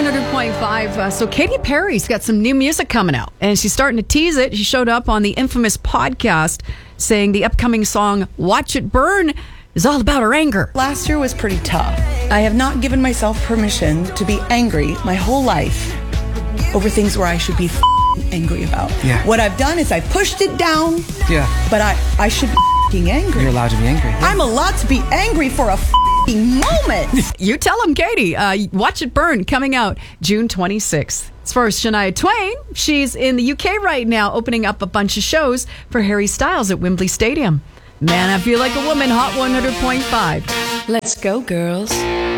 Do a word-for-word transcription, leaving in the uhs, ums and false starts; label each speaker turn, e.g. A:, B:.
A: one hundred point five. Uh, so Katy Perry's got some new music coming out, and she's starting to tease it. She showed up on the infamous podcast saying the upcoming song Watch It Burn is all about her anger.
B: Last year was pretty tough. I have not given myself permission to be angry my whole life over things where I should be f***ing angry about.
C: Yeah.
B: What I've done is I pushed it down,
C: Yeah.
B: but I, I should be f***ing angry.
C: You're allowed to be angry. Yeah.
B: I'm allowed to be angry for a f***ing moment.
A: You tell him, Katy. Uh, Watch It Burn coming out June twenty-sixth. As far as Shania Twain, she's in the U K right now opening up a bunch of shows for Harry Styles at Wembley Stadium. Man, I feel like a woman, Hot one hundred point five.
D: Let's go, girls.